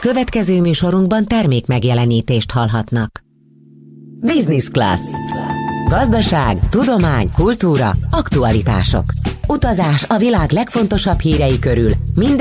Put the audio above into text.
Következő műsorunkban termék megjelenítést hallhatnak. Business Class. Gazdaság, tudomány, kultúra, aktualitások. Utazás a világ legfontosabb hírei körül minden